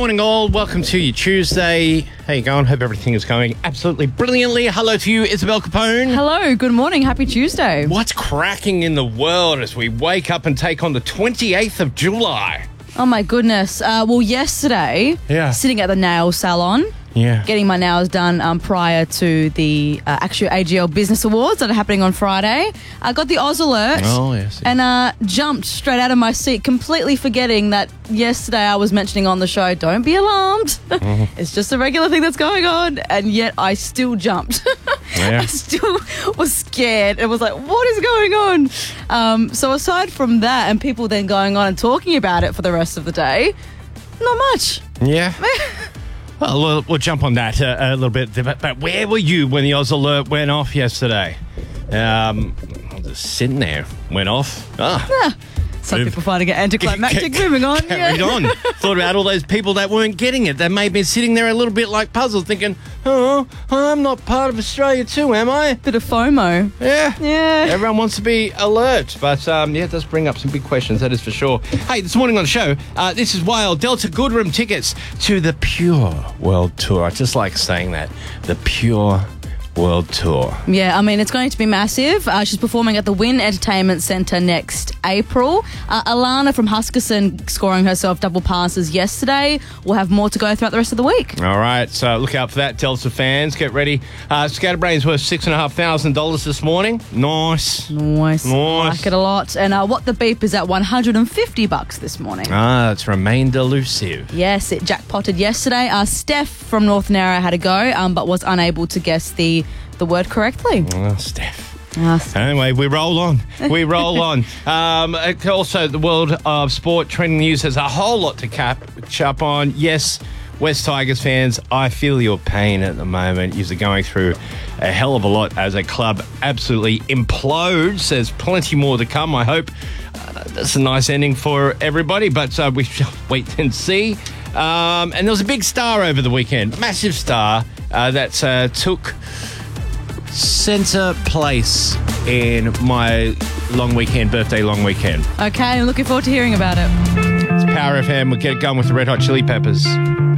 morning, all. Welcome to your Tuesday. How you going? Hope everything is going absolutely brilliantly. Hello to you, Isabel Capone. Hello, good morning. Happy Tuesday. What's cracking in the world as we wake up and take on the 28th of July? Oh, my goodness. Yesterday, sitting at the nail salon, getting my nails done prior to the actual AGL Business Awards that are happening on Friday. I got the Oz alert and jumped straight out of my seat, completely forgetting that yesterday I was mentioning on the show, don't be alarmed. It's just a regular thing that's going on. And yet I still jumped. I still was scared. It was like, what is going on? So aside from that and people then going on and talking about it for the rest of the day, not much. Yeah. Well, we'll jump on that a little bit. But where were you when the Oz alert went off yesterday? I was just sitting there. Went off. Some people finding it anticlimactic. Moving on. Carried on. Thought about all those people that weren't getting it. They may have been sitting there a little bit like puzzled, thinking, oh, I'm not part of Australia too, am I? Bit of FOMO. Yeah. Everyone wants to be alert. But, it does bring up some big questions, that is for sure. Hey, this morning on the show, this is wild. Delta Goodrem tickets to the Pure World Tour. I just like saying that. The Pure World Tour. Yeah, I mean, it's going to be massive. She's performing at the Wynn Entertainment Centre next April. Alana from Huskerson scoring herself double passes yesterday. We'll have more to go throughout the rest of the week. All right, so look out for that, Delta fans. Get ready. Scatterbrain's worth $6,500 this morning. Nice. Like it a lot. And What the Beep is at $150 this morning. It's remained elusive. Yes, it jackpotted yesterday. Steph from North Narra had a go, but was unable to guess the word correctly. Steph. Anyway, we roll on. Also, the world of sport trending news has a whole lot to catch up on. Yes, West Tigers fans, I feel your pain at the moment. You're going through a hell of a lot as a club absolutely implodes. There's plenty more to come, I hope. That's a nice ending for everybody, but we shall wait and see. And there was a big star over the weekend, massive star, that took centre place in my birthday long weekend. Okay, I'm looking forward to hearing about it. It's Power FM. We'll get it going with the Red Hot Chili Peppers.